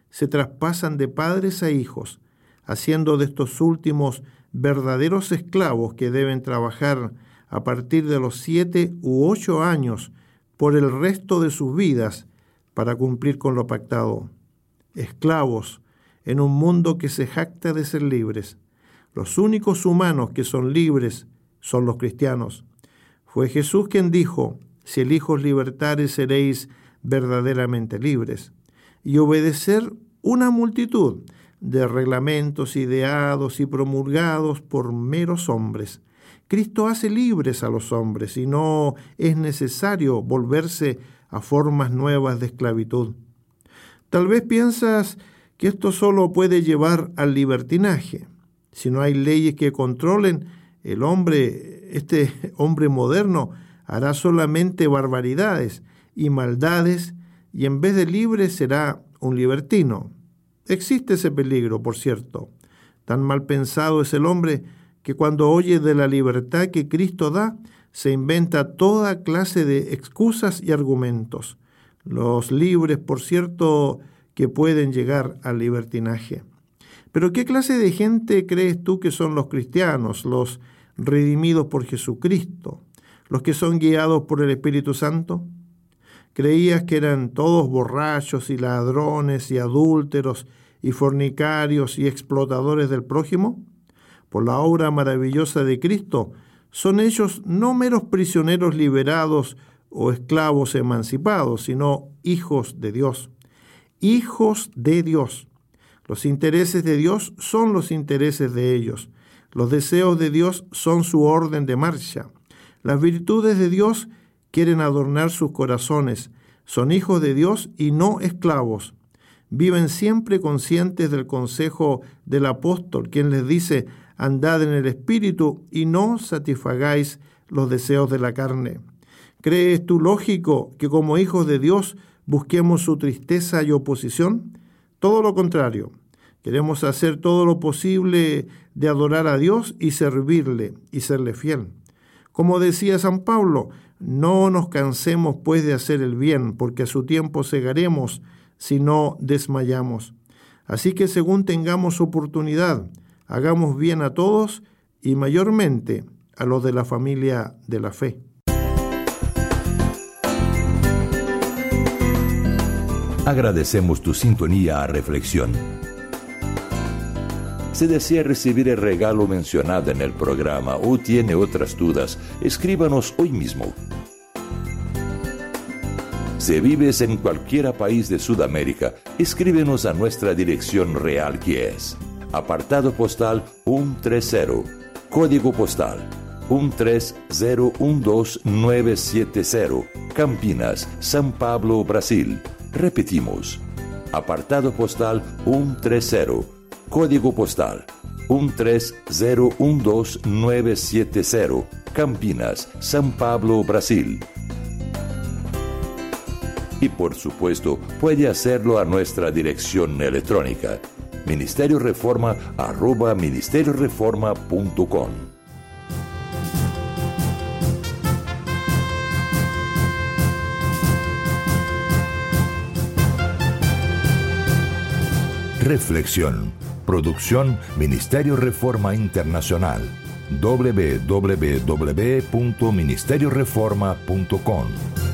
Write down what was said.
se traspasan de padres a hijos, haciendo de estos últimos verdaderos esclavos que deben trabajar a partir de los 7 u 8 años por el resto de sus vidas para cumplir con lo pactado. Esclavos en un mundo que se jacta de ser libres. Los únicos humanos que son libres son los cristianos. Fue Jesús quien dijo: si el Hijo os libertare, seréis verdaderamente libres. Y obedecer una multitud de reglamentos ideados y promulgados por meros hombres. Cristo hace libres a los hombres y no es necesario volverse a formas nuevas de esclavitud. Tal vez piensas que esto solo puede llevar al libertinaje. Si no hay leyes que controlen, este hombre moderno hará solamente barbaridades y maldades, y en vez de libre será un libertino. Existe ese peligro, por cierto. Tan mal pensado es el hombre que cuando oye de la libertad que Cristo da, se inventa toda clase de excusas y argumentos. Los libres, por cierto, que pueden llegar al libertinaje. Pero ¿qué clase de gente crees tú que son los cristianos, los redimidos por Jesucristo, los que son guiados por el Espíritu Santo? ¿Creías que eran todos borrachos y ladrones y adúlteros y fornicarios y explotadores del prójimo? Por la obra maravillosa de Cristo, son ellos no meros prisioneros liberados o esclavos emancipados, sino hijos de Dios. Hijos de Dios. Los intereses de Dios son los intereses de ellos. Los deseos de Dios son su orden de marcha. Las virtudes de Dios quieren adornar sus corazones. Son hijos de Dios y no esclavos. Viven siempre conscientes del consejo del apóstol, quien les dice: andad en el Espíritu y no satisfagáis los deseos de la carne. ¿Crees tú lógico que como hijos de Dios busquemos su tristeza y oposición? Todo lo contrario. Queremos hacer todo lo posible de adorar a Dios y servirle y serle fiel. Como decía San Pablo, no nos cansemos pues de hacer el bien, porque a su tiempo segaremos si no desmayamos. Así que según tengamos oportunidad, hagamos bien a todos y mayormente a los de la familia de la fe. Agradecemos tu sintonía a Reflexión. Si desea recibir el regalo mencionado en el programa o tiene otras dudas, escríbanos hoy mismo. Si vives en cualquier país de Sudamérica, escríbenos a nuestra dirección real, que es apartado postal 130, código postal 13012970, Campinas, São Paulo, Brasil. Repetimos, apartado postal 130, código postal 13012970, Campinas, São Paulo, Brasil. Y por supuesto, puede hacerlo a nuestra dirección electrónica, ministerioreforma@ministerioreforma.com. Reflexión. Producción Ministerio Reforma Internacional. www.ministerioreforma.com.